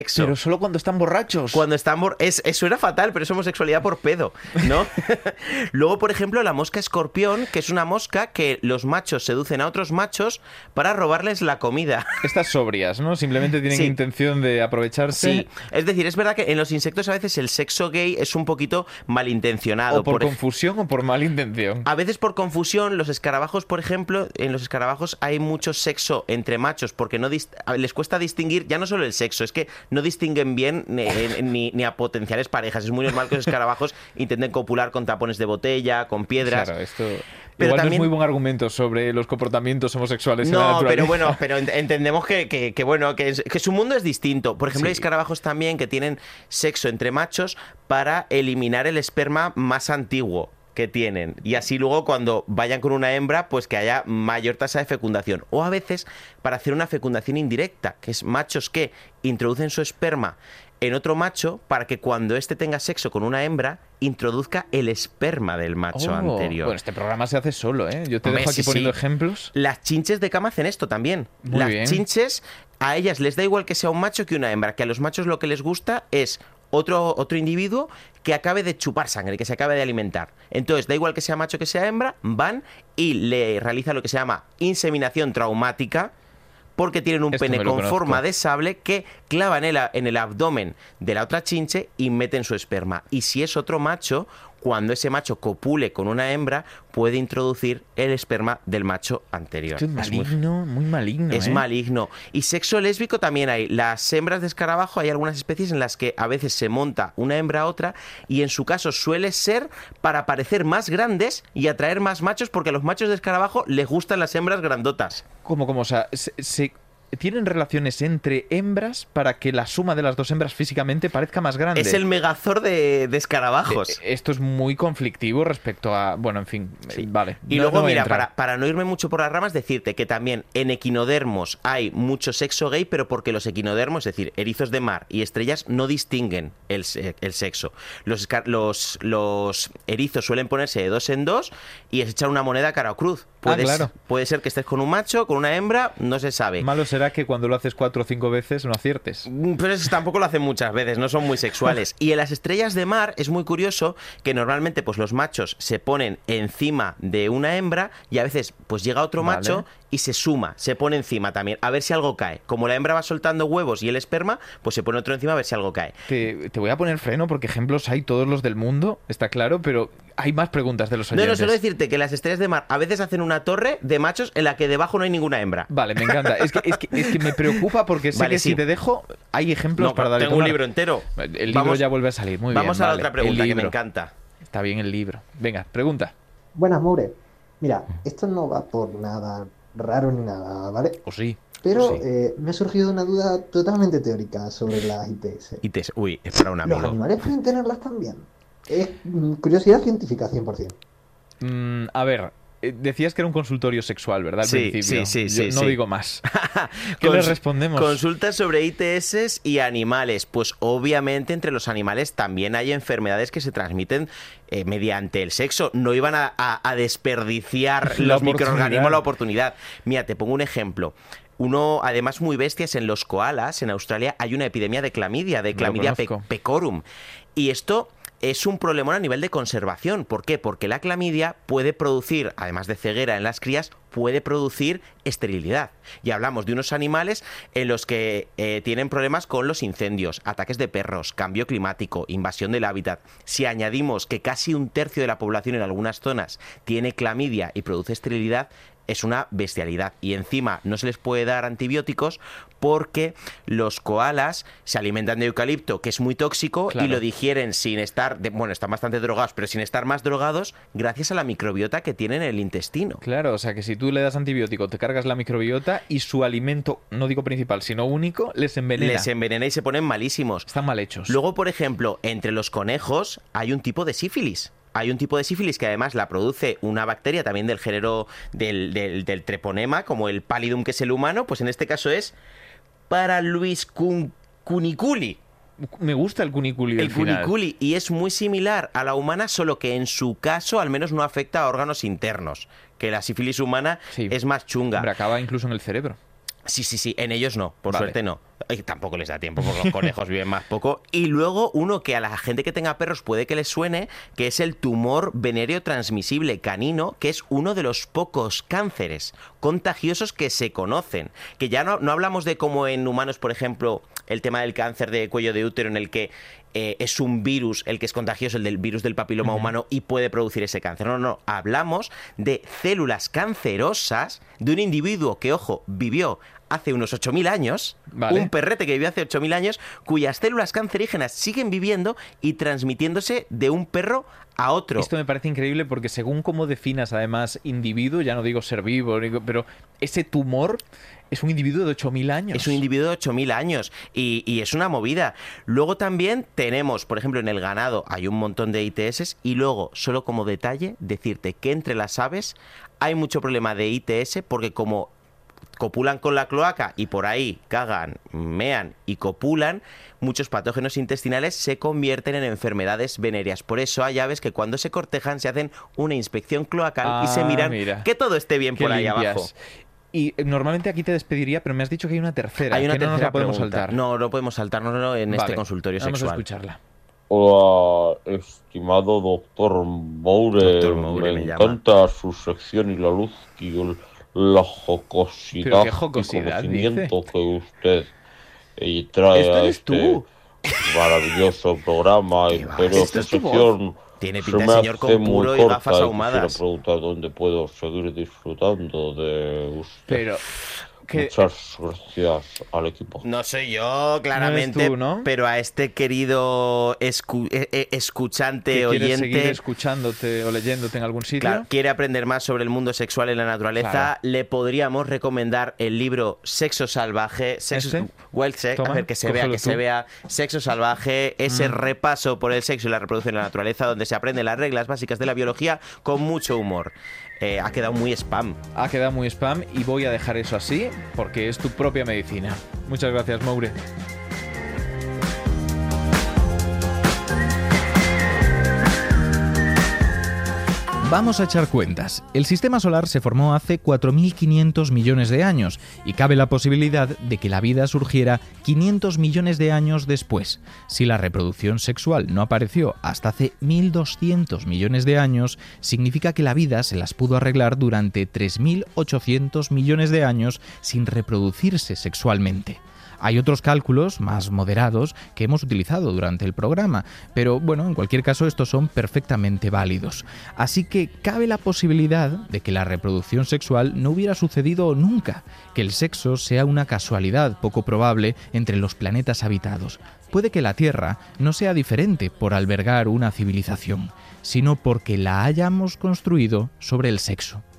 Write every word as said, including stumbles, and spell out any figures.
Pero solo cuando están borrachos. Cuando están bor- es, eso era fatal, pero es homosexualidad por pedo, ¿no? Luego, por ejemplo, la mosca escorpión, que es una mosca que los machos seducen a otros machos para robarles la comida. Estas sobrias, ¿no? Simplemente tienen Sí. intención de aprovecharse. Sí, es decir, es verdad que en los insectos a veces el sexo gay es un poquito malintencionado. O por, Por ej- confusión o por mala intención. A veces por confusión, los escarabajos, por ejemplo, en los escarabajos hay mucho sexo entre machos porque no dis- a- les cuesta distinguir, ya no solo el sexo, es que no distinguen bien ni, ni- ni a potenciales parejas. Es muy normal que los escarabajos intenten copular con tapones de botella, con piedras. Claro, esto... Pero Igual no también- es muy buen argumento sobre los comportamientos homosexuales en la No, naturaleza. pero bueno, pero ent- entendemos que, que- que, bueno, que, es- que su mundo es distinto. Por ejemplo, hay Sí. escarabajos también que tienen sexo entre machos para eliminar el esperma más antiguo que tienen. Y así luego cuando vayan con una hembra, pues que haya mayor tasa de fecundación. O a veces para hacer una fecundación indirecta, que es machos que introducen su esperma en otro macho para que cuando éste tenga sexo con una hembra, introduzca el esperma del macho Oh, anterior. Bueno, este programa se hace solo, ¿eh? Yo te Hombre, dejo aquí sí, poniendo sí. ejemplos. Las chinches de cama hacen esto también. Muy Las bien. chinches, a ellas les da igual que sea un macho que una hembra, que a los machos lo que les gusta es otro, otro individuo que acabe de chupar sangre, que se acabe de alimentar. Entonces, da igual que sea macho que sea hembra, van y le realizan lo que se llama inseminación traumática, porque tienen un Esto pene me lo con conozco. forma de sable que clavan en, la- en el abdomen de la otra chinche y meten su esperma. Y si es otro macho, cuando ese macho copule con una hembra, puede introducir el esperma del macho anterior. Esto es Es muy- maligno, muy, maligno, es ¿eh? maligno. Y sexo lésbico también hay. Las hembras de escarabajo, hay algunas especies en las que a veces se monta una hembra a otra y en su caso suele ser para parecer más grandes y atraer más machos porque a los machos de escarabajo les gustan las hembras grandotas. Como, como, o sea, se, se- tienen relaciones entre hembras para que la suma de las dos hembras físicamente parezca más grande. Es el megazord de, de escarabajos. Eh, Esto es muy conflictivo respecto a... Bueno, en fin, Sí. eh, vale. Y No- luego, no mira, entra. para, para no irme mucho por las ramas, decirte que también en equinodermos hay mucho sexo gay, pero porque los equinodermos, es decir, erizos de mar y estrellas, no distinguen el, se- el sexo. Los, esca- los, los erizos suelen ponerse de dos en dos y es echar una moneda cara o cruz. Puedes- claro. Puede ser que estés con un macho, con una hembra, no se sabe. Malo será que cuando lo haces cuatro o cinco veces no aciertes. Mm, Pero eso tampoco lo hacen muchas veces, no son muy sexuales. Y en las estrellas de mar es muy curioso que normalmente pues los machos se ponen encima de una hembra y a veces pues llega otro Vale. macho y se suma, se pone encima también, a ver si algo cae. Como la hembra va soltando huevos y el esperma, pues se pone otro encima a ver si algo cae. Te, te voy a poner freno porque ejemplos hay todos los del mundo, está claro, pero hay más preguntas de los No, no, oyentes. solo decirte que las estrellas de mar a veces hacen una torre de machos en la que debajo no hay ninguna hembra. Vale, me encanta. Es que, es que, es que me preocupa porque sé Vale, que sí. si te dejo, hay ejemplos No, para dar y tengo un tomar. libro entero. El libro Vamos- ya vuelve a salir, muy Vamos bien. a la vale. otra pregunta El que me libro. encanta. Está bien el libro. Venga, pregunta. Buenas, Moure. Mira, esto no va por nada raro ni nada, ¿vale? O sí. Pero Sí. eh, me ha surgido una duda totalmente teórica sobre las I T S. Y te... Uy, es para un ¿Los amigo. animales pueden tenerlas también? Es mm, curiosidad científica, cien por ciento. Mm, a ver, eh, decías que era un consultorio sexual, ¿verdad? Al Sí, principio. sí, sí, Yo sí, no sí. digo más. ¿Qué Cons- le respondemos? Consultas sobre I T S y animales. Pues obviamente entre los animales también hay enfermedades que se transmiten eh, mediante el sexo. No iban a, a- a desperdiciar La los microorganismos oportunidad. la oportunidad. Mira, te pongo un ejemplo. Uno, además muy bestias, en los koalas, en Australia, hay una epidemia de clamidia, de Lo clamidia pe- conozco. pecorum. Y esto es un problemón a nivel de conservación. ¿Por qué? Porque la clamidia puede producir, además de ceguera en las crías, puede producir esterilidad. Y hablamos de unos animales en los que eh, tienen problemas con los incendios, ataques de perros, cambio climático, invasión del hábitat. Si añadimos que casi un tercio de la población en algunas zonas tiene clamidia y produce esterilidad, es una bestialidad. Y encima no se les puede dar antibióticos porque los koalas se alimentan de eucalipto, que es muy tóxico, Claro. y lo digieren sin estar, de- bueno, están bastante drogados, pero sin estar más drogados gracias a la microbiota que tienen en el intestino. Claro, o sea que si tú le das antibiótico, te cargas la microbiota y su alimento, no digo principal, sino único, les envenena. Les envenena y se ponen malísimos. Están mal hechos. Luego, por ejemplo, entre los conejos hay un tipo de sífilis. Hay un tipo de sífilis que además la produce una bacteria también del género del, del, del treponema, como el pallidum, que es el humano, pues en este caso es Paraluis cun- cuniculi. Me gusta el cuniculi del El final. cuniculi, y es muy similar a la humana, solo que en su caso al menos no afecta a órganos internos, que la sífilis humana Sí. es más chunga. Hombre, acaba incluso en el cerebro. Sí, sí, sí, en ellos no, por Vale. suerte no. Y tampoco les da tiempo porque los conejos viven más poco. Y luego uno que a la gente que tenga perros puede que les suene, que es el tumor venéreo transmisible canino, que es uno de los pocos cánceres contagiosos que se conocen. Que ya no, no hablamos de como en humanos, por ejemplo, el tema del cáncer de cuello de útero en el que eh, es un virus el que es contagioso, el del virus del papiloma uh-huh. humano y puede producir ese cáncer. No, no, hablamos de células cancerosas de un individuo que, ojo, vivió hace unos ocho mil años, vale. un perrete que vivió hace ocho mil años, cuyas células cancerígenas siguen viviendo y transmitiéndose de un perro a otro. Esto me parece increíble porque según cómo definas además individuo, ya no digo ser vivo, pero ese tumor es un individuo de ocho mil años. Es un individuo de ocho mil años y, y es una movida. Luego también tenemos, por ejemplo, en el ganado hay un montón de I T S y luego, solo como detalle, decirte que entre las aves hay mucho problema de I T S porque como copulan con la cloaca y por ahí cagan, mean y copulan, muchos patógenos intestinales se convierten en enfermedades venéreas. Por eso hay aves que cuando se cortejan se hacen una inspección cloacal ah, y se miran mira. que todo esté bien por ahí limpias. abajo. Y normalmente aquí te despediría, pero me has dicho que hay una tercera. Hay una que tercera no nos la podemos pregunta. saltar. No, no podemos saltarnos en vale. este consultorio Vamos sexual. Vamos a escucharla. Hola, estimado doctor Moure. Doctor Moure me, me encanta llama. su sección y la luz y el, la jocosidad, ¿Pero qué jocosidad, y conocimiento dice? que usted eh, trae ¿Esto a eres este tú? maravilloso programa. Pero ¿Esto esta es tu sección Tiene se pinta me de señor hace con muy puro y corta gafas y ahumadas. quisiera preguntar dónde puedo seguir disfrutando de usted. Pero... que... Muchas gracias al equipo. No soy yo, claramente, no eres tú, ¿no? pero a este querido escu eh, eh, escuchante, ¿Que oyente... ¿Quieres seguir escuchándote o leyéndote en algún sitio? Claro, quiere aprender más sobre el mundo sexual en la naturaleza. Claro. Le podríamos recomendar el libro Sexo Salvaje, Sexo, ¿Este? Wild Sex, Toma, a ver, que se vea, que tú. se vea Sexo Salvaje, ese Mm. repaso por el sexo y la reproducción en la naturaleza, donde se aprenden las reglas básicas de la biología con mucho humor. Eh, ha quedado muy spam. Ha quedado muy spam y voy a dejar eso así porque es tu propia medicina. Muchas gracias, Moure. Vamos a echar cuentas. El sistema solar se formó hace cuatro mil quinientos millones de años y cabe la posibilidad de que la vida surgiera quinientos millones de años después. Si la reproducción sexual no apareció hasta hace mil doscientos millones de años, significa que la vida se las pudo arreglar durante tres mil ochocientos millones de años sin reproducirse sexualmente. Hay otros cálculos más moderados que hemos utilizado durante el programa, pero bueno, en cualquier caso estos son perfectamente válidos. Así que cabe la posibilidad de que la reproducción sexual no hubiera sucedido nunca, que el sexo sea una casualidad poco probable entre los planetas habitados. Puede que la Tierra no sea diferente por albergar una civilización, sino porque la hayamos construido sobre el sexo.